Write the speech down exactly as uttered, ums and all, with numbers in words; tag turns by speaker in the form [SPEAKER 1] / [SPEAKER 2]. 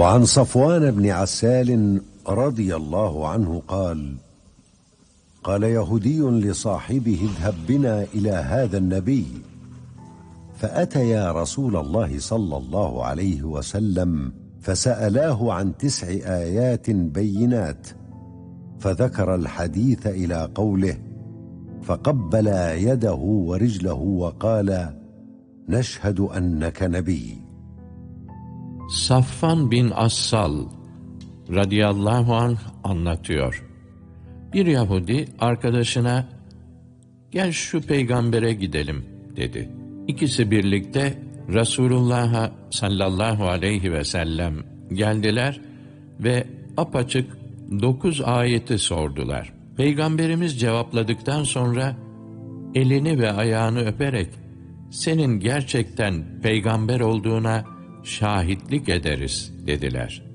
[SPEAKER 1] وعن صفوان بن عسال رضي الله عنه قال: قال يهودي لصاحبه: اذهب بنا إلى هذا النبي. فأتيا رسول الله صلى الله عليه وسلم فسألاه عن تسع آيات بينات، فذكر الحديث إلى قوله: فقبلا يده ورجله وقال: نشهد أنك نبي.
[SPEAKER 2] Safvan bin Assal radıyallahu anh anlatıyor. Bir Yahudi arkadaşına "Gel şu peygambere gidelim" dedi. İkisi birlikte Resulullah'a sallallahu aleyhi ve sellem geldiler ve apaçık dokuz ayeti sordular. Peygamberimiz cevapladıktan sonra elini ve ayağını öperek "Senin gerçekten peygamber olduğuna şahitlik ederiz" dediler.